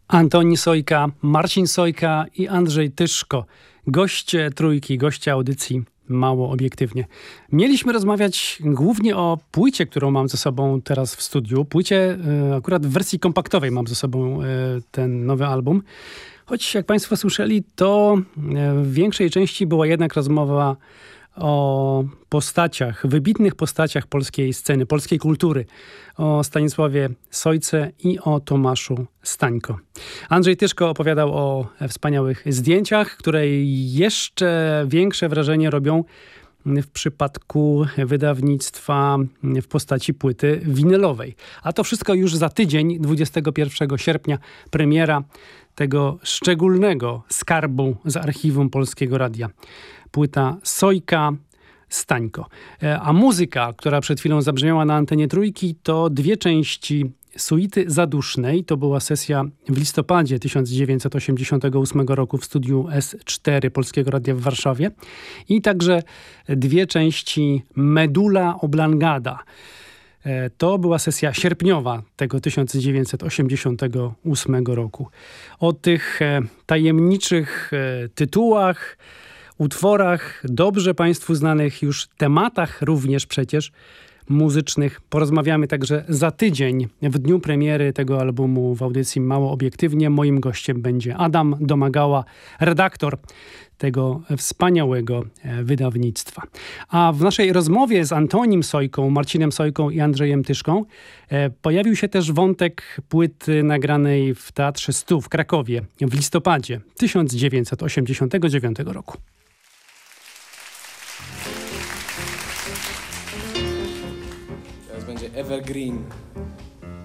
Antoni Sojka, Marcin Sojka i Andrzej Tyszko. Goście trójki, goście audycji Mało Obiektywnie. Mieliśmy rozmawiać głównie o płycie, którą mam ze sobą teraz w studiu. Płycie akurat w wersji kompaktowej mam ze sobą ten nowy album. Choć jak Państwo słyszeli, to w większej części była jednak rozmowa o postaciach, wybitnych postaciach polskiej sceny, polskiej kultury. O Stanisławie Sojce i o Tomaszu Stańko. Andrzej Tyszko opowiadał o wspaniałych zdjęciach, które jeszcze większe wrażenie robią w przypadku wydawnictwa w postaci płyty winylowej. A to wszystko już za tydzień, 21 sierpnia, premiera tego szczególnego skarbu z archiwum Polskiego Radia. Płyta Sojka, Stańko. A muzyka, która przed chwilą zabrzmiała na antenie trójki, to dwie części suity zadusznej. To była sesja w listopadzie 1988 roku w studiu S4 Polskiego Radia w Warszawie. I także dwie części Medula Oblongata. To była sesja sierpniowa tego 1988 roku. O tych tajemniczych tytułach, utworach, dobrze Państwu znanych już tematach również przecież muzycznych. Porozmawiamy także za tydzień w dniu premiery tego albumu w audycji Mało Obiektywnie. Moim gościem będzie Adam Domagała, redaktor tego wspaniałego wydawnictwa. A w naszej rozmowie z Antonim Sojką, Marcinem Sojką i Andrzejem Tyszką pojawił się też wątek płyty nagranej w Teatrze Stu w Krakowie w listopadzie 1989 roku. Teraz będzie Evergreen.